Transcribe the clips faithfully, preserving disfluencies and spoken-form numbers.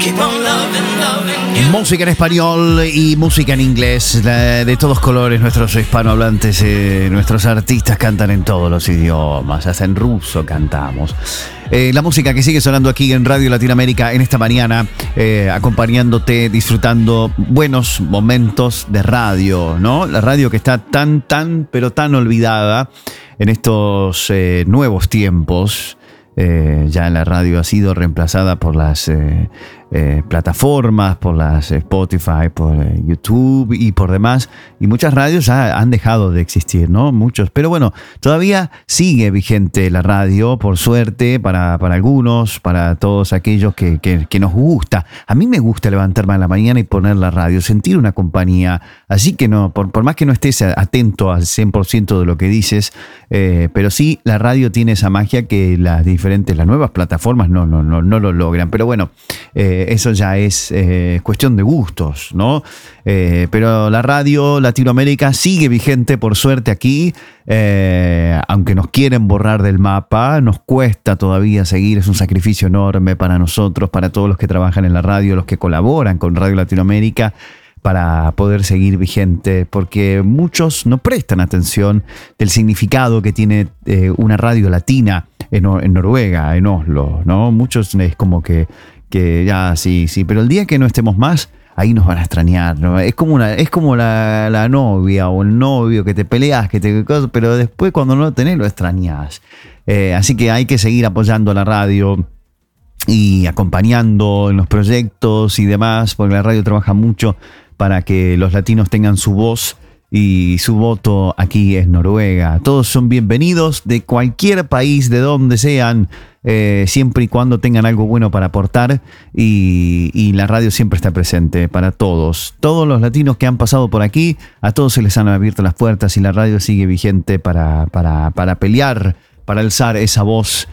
Música en español y música en inglés, de, de todos colores. Nuestros hispanohablantes, eh, nuestros artistas cantan en todos los idiomas, hasta en ruso cantamos. Eh, la música que sigue sonando aquí en Radio Latinoamérica en esta mañana, eh, acompañándote, disfrutando buenos momentos de radio, ¿no? La radio que está tan, tan, pero tan olvidada en estos eh, nuevos tiempos. Eh, ya la radio ha sido reemplazada por las eh, eh, plataformas, por las Spotify, por eh, YouTube y por demás. Y muchas radios ya han dejado de existir, ¿no? Muchos. Pero bueno, todavía sigue vigente la radio, por suerte, para, para algunos, para todos aquellos que, que, que nos gusta. A mí me gusta levantarme a la mañana y poner la radio, sentir una compañía. Así que no, por, por más que no estés atento al cien por ciento de lo que dices, eh, pero sí, la radio tiene esa magia que las diferentes, las nuevas plataformas no, no, no, no lo logran. Pero bueno, eh, eso ya es eh, cuestión de gustos, ¿no? Eh, pero la radio Latinoamérica sigue vigente, por suerte, aquí. Eh, aunque nos quieren borrar del mapa, nos cuesta todavía seguir. Es un sacrificio enorme para nosotros, para todos los que trabajan en la radio, los que colaboran con Radio Latinoamérica, para poder seguir vigente, porque muchos no prestan atención del significado que tiene eh, una radio latina en, en Noruega, en Oslo, ¿no? Muchos es como que, que ya sí, sí, pero el día que no estemos más, ahí nos van a extrañar, ¿no? Es como una, es como la, la novia o el novio que te peleas, que te, pero después cuando no lo tenés lo extrañas. Eh, así que hay que seguir apoyando la radio y acompañando en los proyectos y demás, porque la radio trabaja mucho para que los latinos tengan su voz y su voto aquí en Noruega. Todos son bienvenidos de cualquier país, de donde sean, eh, siempre y cuando tengan algo bueno para aportar, y, y la radio siempre está presente para todos. Todos los latinos que han pasado por aquí, a todos se les han abierto las puertas y la radio sigue vigente para, para, para pelear, para alzar esa voz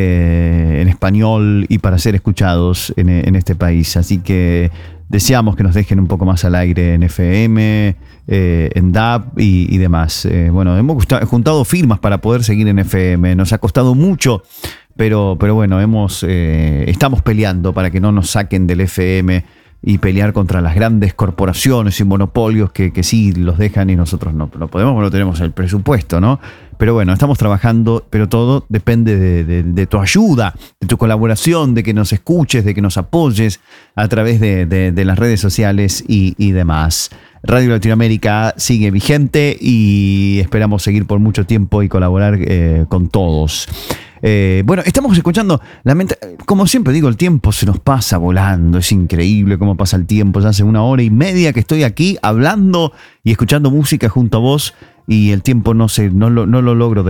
eh, en español y para ser escuchados en, en este país. Así que deseamos que nos dejen un poco más al aire en F M, eh, en D A B y, y demás. Eh, bueno, hemos juntado firmas para poder seguir en F M. Nos ha costado mucho, pero, pero bueno, hemos, eh, estamos peleando para que no nos saquen del F M y pelear contra las grandes corporaciones y monopolios que, que sí los dejan y nosotros no, no podemos, porque no tenemos el presupuesto, ¿no? Pero bueno, estamos trabajando, pero todo depende de, de, de tu ayuda, de tu colaboración, de que nos escuches, de que nos apoyes a través de, de, de las redes sociales y, y demás. Radio Latinoamérica sigue vigente y esperamos seguir por mucho tiempo y colaborar eh, con todos. Eh, bueno, estamos escuchando, lamenta- como siempre digo, el tiempo se nos pasa volando, es increíble cómo pasa el tiempo. Ya hace una hora y media que estoy aquí hablando y escuchando música junto a vos y el tiempo no, se, no, lo, no lo logro de